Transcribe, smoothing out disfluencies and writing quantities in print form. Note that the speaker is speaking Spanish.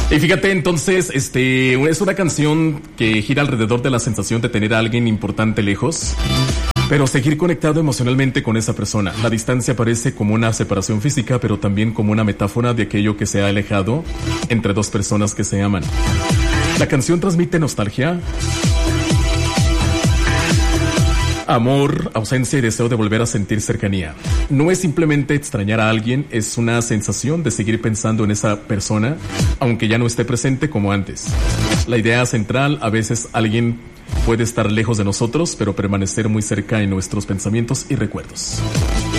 Y fíjate, entonces, es una canción que gira alrededor de la sensación de tener a alguien importante lejos, pero seguir conectado emocionalmente con esa persona. La distancia parece como una separación física, pero también como una metáfora de aquello que se ha alejado entre dos personas que se aman. La canción transmite nostalgia, amor, ausencia y deseo de volver a sentir cercanía. No es simplemente extrañar a alguien, es una sensación de seguir pensando en esa persona, aunque ya no esté presente como antes. La idea central, a veces alguien puede estar lejos de nosotros, pero permanecer muy cerca en nuestros pensamientos y recuerdos.